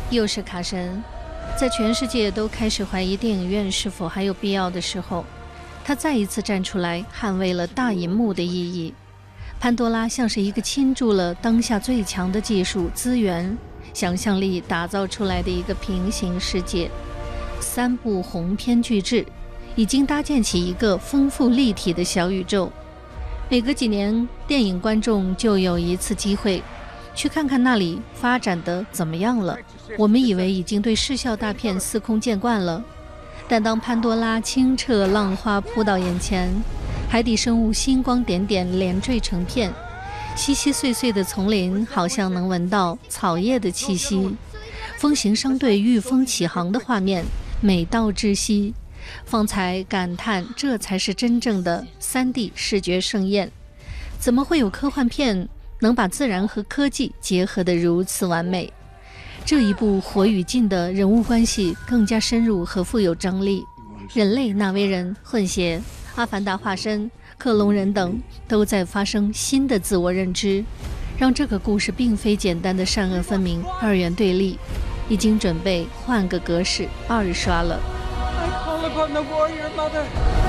又是卡神，在全世界都开始怀疑电影院是否还有必要的时候，他再一次站出来捍卫了大银幕的意义。潘多拉像是一个倾注了当下最强的技术资源、想象力打造出来的一个平行世界。3部鸿篇巨制已经搭建起一个丰富立体的小宇宙。每隔几年，电影观众就有一次机会去看看那里发展的怎么样了。我们以为已经对视效大片司空见惯了，但当潘多拉清澈浪花扑到眼前，海底生物星光点点连缀成片，稀稀碎碎的丛林好像能闻到草叶的气息，风行商队御风起航的画面美到窒息，方才感叹这才是真正的 3D 视觉盛宴。怎么会有科幻片能把自然和科技结合得如此完美？这一部火与禁的人物关系更加深入和富有张力，人类纳威人、混血、阿凡达化身、克隆人等都在发生新的自我认知，让这个故事并非简单的善恶分明、二元对立，已经准备换个格式2刷了。 I call upon the warrior mother.